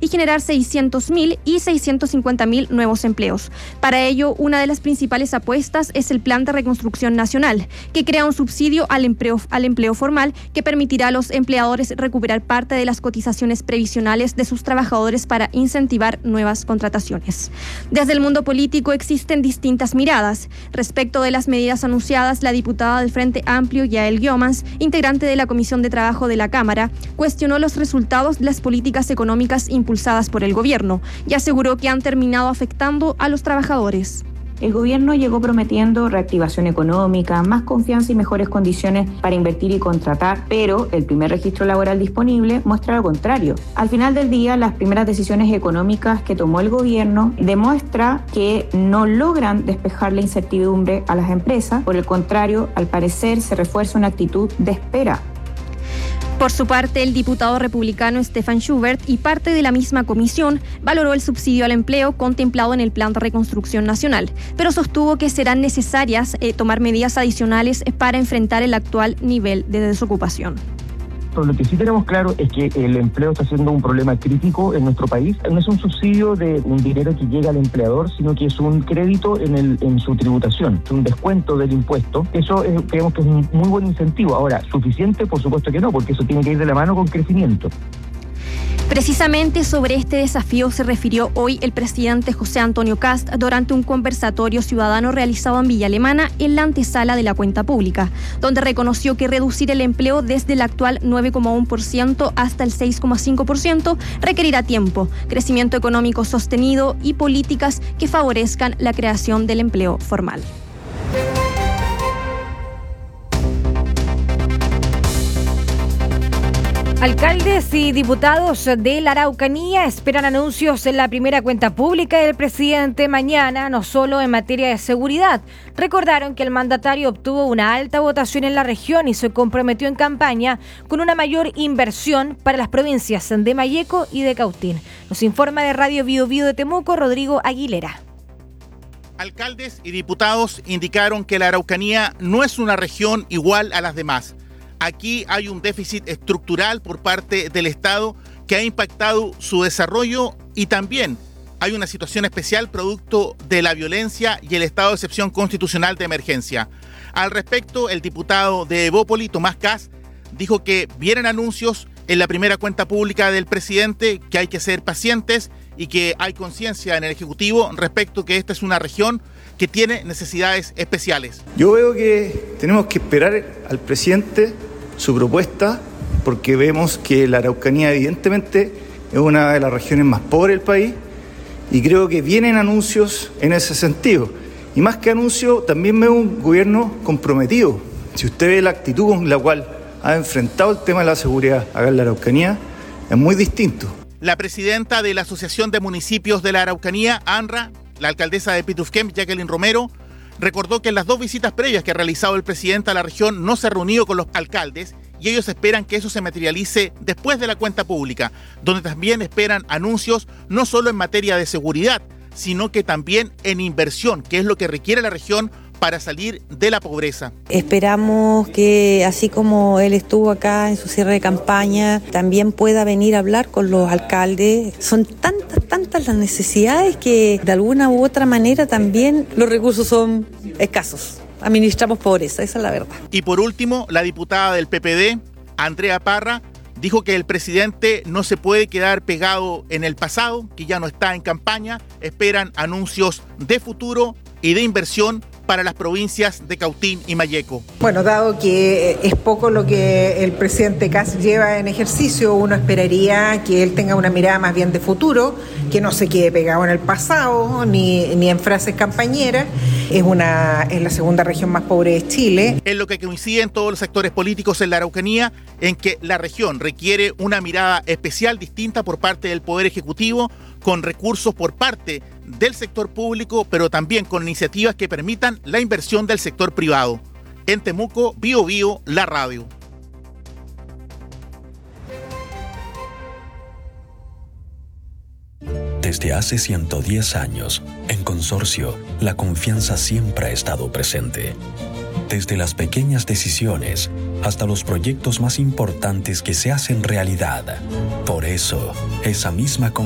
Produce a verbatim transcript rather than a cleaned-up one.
y generar seiscientos mil y seiscientos cincuenta mil nuevos empleos. Para ello, una de las principales apuestas es el Plan de Reconstrucción Nacional, que crea un subsidio al empleo, al empleo formal que permitirá a los empleadores recuperar parte de las cotizaciones previsionales de sus trabajadores para incentivar nuevas contrataciones. Desde el mundo político existen distintas miradas. Respecto de las medidas anunciadas, la diputada del Frente Amplio, Yael Guiomans, integrante de la Comisión de Trabajo de la Cámara, cuestionó los resultados de las políticas económicas impulsadas por el gobierno y aseguró que han terminado afectando a los trabajadores. El gobierno llegó prometiendo reactivación económica, más confianza y mejores condiciones para invertir y contratar, pero el primer registro laboral disponible muestra lo contrario. Al final del día, las primeras decisiones económicas que tomó el gobierno demuestra que no logran despejar la incertidumbre a las empresas. Por el contrario, al parecer se refuerza una actitud de espera. Por su parte, el diputado republicano Stefan Schubert y parte de la misma comisión valoró el subsidio al empleo contemplado en el Plan de Reconstrucción Nacional, pero sostuvo que serán necesarias eh, tomar medidas adicionales para enfrentar el actual nivel de desocupación. Lo que sí tenemos claro es que el empleo está siendo un problema crítico en nuestro país. No es un subsidio de un dinero que llega al empleador, sino que es un crédito en, el, en su tributación, un descuento del impuesto. Eso es, creemos que es un muy buen incentivo. Ahora, ¿suficiente? Por supuesto que no, porque eso tiene que ir de la mano con crecimiento. Precisamente sobre este desafío se refirió hoy el presidente José Antonio Kast durante un conversatorio ciudadano realizado en Villa Alemana en la antesala de la cuenta pública, donde reconoció que reducir el empleo desde el actual nueve coma uno por ciento hasta el seis coma cinco por ciento requerirá tiempo, crecimiento económico sostenido y políticas que favorezcan la creación del empleo formal. Alcaldes y diputados de la Araucanía esperan anuncios en la primera cuenta pública del presidente mañana, no solo en materia de seguridad. Recordaron que el mandatario obtuvo una alta votación en la región y se comprometió en campaña con una mayor inversión para las provincias de Malleco y de Cautín. Nos informa de Radio Bio Bio de Temuco, Rodrigo Aguilera. Alcaldes y diputados indicaron que la Araucanía no es una región igual a las demás. Aquí hay un déficit estructural por parte del Estado que ha impactado su desarrollo y también hay una situación especial producto de la violencia y el estado de excepción constitucional de emergencia. Al respecto, el diputado de Evópoli, Tomás Kass, dijo que vienen anuncios en la primera cuenta pública del presidente, que hay que ser pacientes y que hay conciencia en el Ejecutivo respecto que esta es una región que tiene necesidades especiales. Yo veo que tenemos que esperar al presidente su propuesta, porque vemos que la Araucanía evidentemente es una de las regiones más pobres del país y creo que vienen anuncios en ese sentido. Y más que anuncio, también veo un gobierno comprometido. Si usted ve la actitud con la cual ha enfrentado el tema de la seguridad acá en la Araucanía, es muy distinto. La presidenta de la Asociación de Municipios de la Araucanía, ANRA, la alcaldesa de Pitufquem, Jacqueline Romero, recordó que en las dos visitas previas que ha realizado el presidente a la región no se ha reunido con los alcaldes y ellos esperan que eso se materialice después de la cuenta pública, donde también esperan anuncios no solo en materia de seguridad, sino que también en inversión, que es lo que requiere la región para salir de la pobreza. Esperamos que, así como él estuvo acá en su cierre de campaña, también pueda venir a hablar con los alcaldes. Son tantas, tantas las necesidades que de alguna u otra manera también los recursos son escasos. Administramos pobreza, esa es la verdad. Y por último, la diputada del P P D, Andrea Parra, dijo que el presidente no se puede quedar pegado en el pasado, que ya no está en campaña, esperan anuncios de futuro y de inversión para las provincias de Cautín y Malleco. Bueno, dado que es poco lo que el presidente Kast lleva en ejercicio, uno esperaría que él tenga una mirada más bien de futuro, que no se quede pegado en el pasado ni, ni en frases campañeras. Es, una, es la segunda región más pobre de Chile. Es lo que coinciden todos los sectores políticos en la Araucanía, en que la región requiere una mirada especial, distinta por parte del Poder Ejecutivo, con recursos por parte del sector público, pero también con iniciativas que permitan la inversión del sector privado. En Temuco, Bio Bio, la radio. Desde hace ciento diez años, en Consorcio, la confianza siempre ha estado presente. Desde las pequeñas decisiones hasta los proyectos más importantes que se hacen realidad. Por eso, esa misma confianza